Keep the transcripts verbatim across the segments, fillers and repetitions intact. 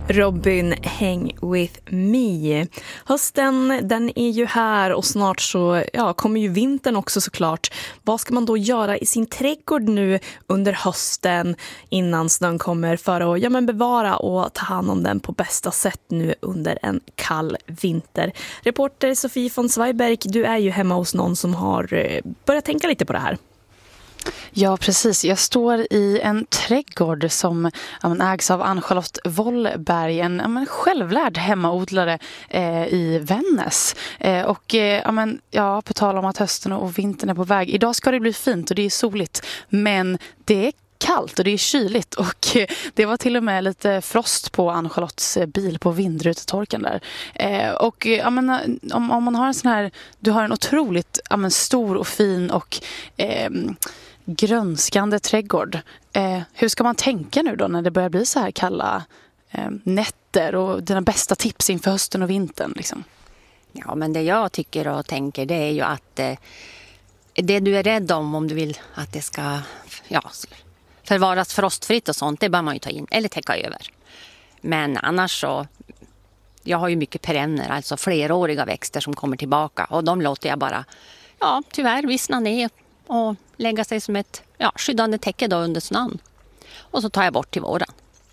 Robin, Hang with me. Hösten, den är ju här och snart så ja, kommer ju vintern också såklart. Vad ska man då göra i sin trädgård nu under hösten innan snön kommer för att ja, men bevara och ta hand om den på bästa sätt nu under en kall vinter? Reporter Sofie von Zweiberg, du är ju hemma hos någon som har börjat tänka lite på det här. Ja, precis. Jag står i en trädgård som ja, ägs av Ann-Charlotte Wollberg, en ja, men, självlärd hemmaodlare eh, i Vännäs. Eh, och eh, ja, men, ja, på tal om att hösten och vintern är på väg. Idag ska det bli fint och det är soligt, men det är kallt och det är kyligt och det var till och med lite frost på Ann-Charlottes bil på vindrutetorken där. Eh, och jag menar, om, om man har en sån här, du har en otroligt ja, men, stor och fin och eh, grönskande trädgård. Eh, hur ska man tänka nu då när det börjar bli så här kalla eh, nätter och dina bästa tips inför hösten och vintern liksom? Ja, men det jag tycker och tänker det är ju att eh, det du är rädd om om du vill att det ska ja, förvaras frostfritt och sånt, det bör man ju ta in eller täcka över. Men annars så, jag har ju mycket perenner, alltså fleråriga växter som kommer tillbaka och de låter jag bara, ja tyvärr vissna ner och lägga sig som ett ja, skyddande täcke då under snön. Och så tar jag bort till våren.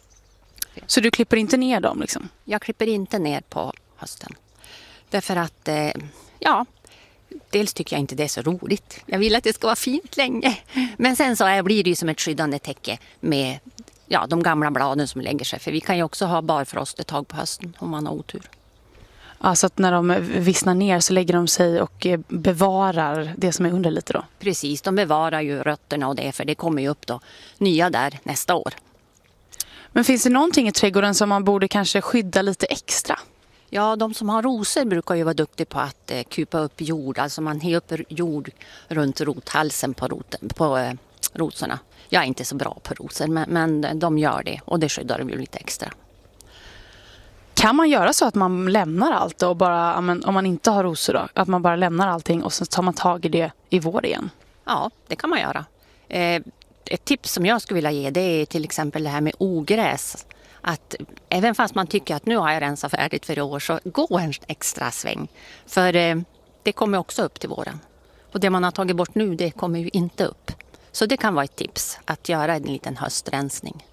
Så du klipper inte ner dem liksom? Jag klipper inte ner på hösten. Därför att, eh, ja, dels tycker jag inte det är så roligt. Jag vill att det ska vara fint länge. Men sen så är, blir det ju som ett skyddande täcke med ja, de gamla bladen som lägger sig. För vi kan ju också ha barfrost ett tag på hösten om man har otur. Alltså att när de vissnar ner så lägger de sig och bevarar det som är under lite då? Precis, de bevarar ju rötterna och det, för det kommer ju upp då nya där nästa år. Men finns det någonting i trädgården som man borde kanske skydda lite extra? Ja, de som har rosor brukar ju vara duktiga på att eh, kupa upp jord. Alltså man har upp jord runt rothalsen på, roten, på eh, rosorna. Jag är inte så bra på rosor, men, men de gör det och det skyddar de ju lite extra. Kan man göra så att man lämnar allt och bara, om man inte har rosor då, att man bara lämnar allting och så tar man tag i det i vår igen? Ja, det kan man göra. Eh, ett tips som jag skulle vilja ge, det är till exempel det här med ogräs. Att även fast man tycker att nu har jag rensat färdigt för i år, så gå en extra sväng. För eh, det kommer också upp till våren. Och det man har tagit bort nu, det kommer ju inte upp. Så det kan vara ett tips att göra en liten höstrensning.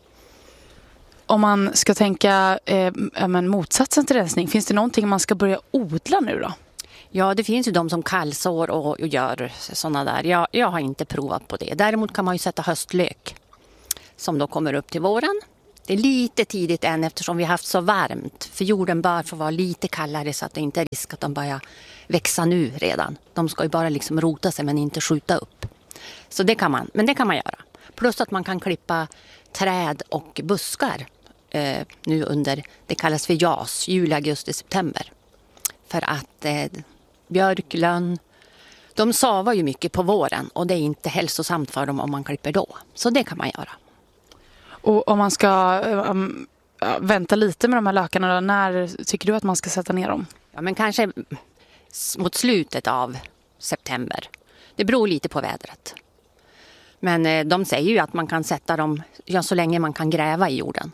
Om man ska tänka eh, men motsatsen till rensning, finns det någonting man ska börja odla nu då? Ja, det finns ju de som kallsår och, och gör sådana där. Jag, jag har inte provat på det. Däremot kan man ju sätta höstlök som då kommer upp till våren. Det är lite tidigt än eftersom vi har haft så varmt. För jorden bör få vara lite kallare så att det inte är risk att de börjar växa nu redan. De ska ju bara liksom rota sig men inte skjuta upp. Så det kan man, men det kan man göra. Plus att man kan klippa träd och buskar eh, nu under, det kallas för jas, juli, augusti, september. För att eh, björk, lönn, de savar ju mycket på våren och det är inte hälsosamt för dem om man klipper då. Så det kan man göra. Och om man ska um, vänta lite med de här lökarna då, när tycker du att man ska sätta ner dem? Ja, men kanske mot slutet av september. Det beror lite på vädret. Men eh, de säger ju att man kan sätta dem ja, så länge man kan gräva i jorden.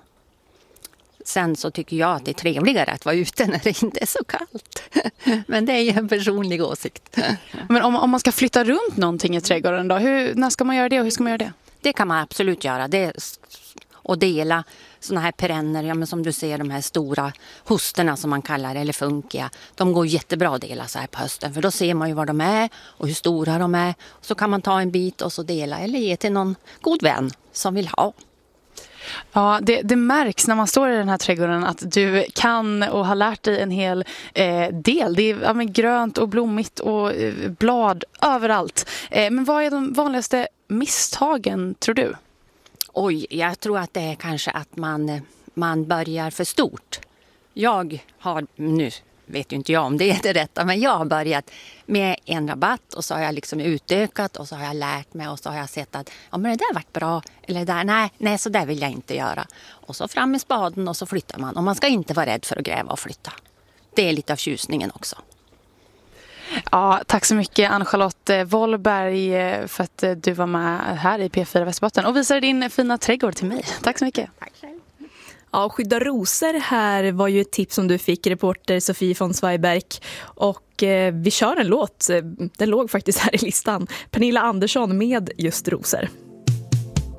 Sen så tycker jag att det är trevligare att vara ute när det inte är så kallt. Men det är ju en personlig åsikt. Men om, om man ska flytta runt någonting i trädgården då, hur, när ska man göra det och hur ska man göra det? Det kan man absolut göra. Det och dela såna här perenner, ja, men som du ser de här stora hosterna som man kallar det, eller funkia. De går jättebra att dela så här på hösten, för då ser man ju var de är och hur stora de är. Så kan man ta en bit och så dela eller ge till någon god vän som vill ha. Ja, det, det märks när man står i den här trädgården att du kan och har lärt dig en hel eh, del. Det är ja, men grönt och blommigt och eh, blad överallt. Eh, men vad är de vanligaste misstagen, tror du? Oj, jag tror att det är kanske att man, man börjar för stort. Jag har, nu vet ju inte jag om det är det rätta, men jag har börjat med en rabatt och så har jag liksom utökat och så har jag lärt mig och så har jag sett att ja, men det där varit bra eller där, nej, nej så där vill jag inte göra. Och så fram med spaden och så flyttar man. Och man ska inte vara rädd för att gräva och flytta. Det är lite av tjusningen också. Ja, tack så mycket Ann-Charlotte Wollberg för att du var med här i P fyra Västerbotten och visade din fina trädgård till mig. Tack så mycket. Tack själv. Ja, skydda rosor här var ju ett tips som du fick, reporter Sofie von Zweiberg. Och eh, vi kör en låt, den låg faktiskt här i listan. Pernilla Andersson med just rosor.